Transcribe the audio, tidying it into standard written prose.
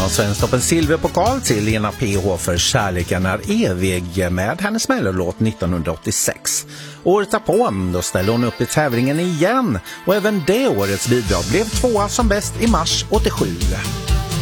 och Svensktoppen silverpokal till Lena PH för Kärleken är evig med hennes mellolåt 1986. Året därpå då ställde hon upp i tävlingen igen och även det årets bidrag blev tvåa som bäst i mars 87.